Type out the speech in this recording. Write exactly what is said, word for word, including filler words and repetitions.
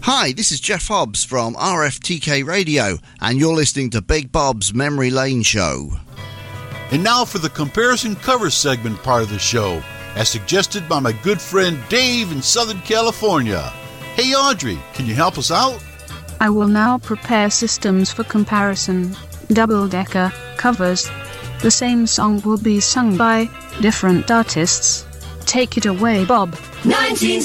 Hi, this is Jeff Hobbs from R F T K Radio, and you're listening to Big Bob's Memory Lane Show. And now for the comparison cover segment part of the show, as suggested by my good friend Dave in Southern California. Hey Audrey, can you help us out? I will now prepare systems for comparison, double-decker covers. The same song will be sung by different artists. Take it away, Bob. nineteen